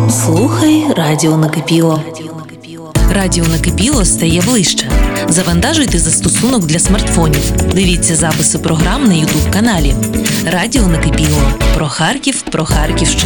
Слухай радіо Накипіло. Радіо Накипіло стає ближче. Завантажуйте застосунок для смартфонів. Дивіться записи програм на YouTube-каналі. Радіо Накипіло. Про Харків, про Харківщину.